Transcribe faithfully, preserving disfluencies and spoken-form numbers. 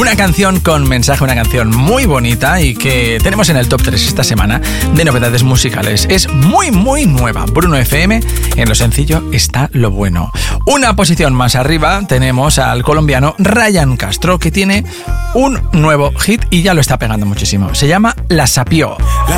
Una canción con mensaje, una canción muy bonita y que tenemos en el top tres esta semana de novedades musicales. Es muy, muy nueva. Bruno F M, en lo sencillo está lo bueno. Una posición más arriba tenemos al colombiano Ryan Castro, que tiene un nuevo hit y ya lo está pegando muchísimo. Se llama La Sapió.